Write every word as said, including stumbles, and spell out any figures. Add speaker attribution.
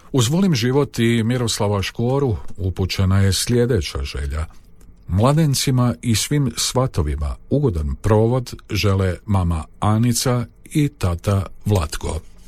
Speaker 1: Uz Volim život i Miroslava Škoru upućena je sljedeća želja. Mladencima i svim svatovima ugodan provod žele mama Anica i tata Vlatko.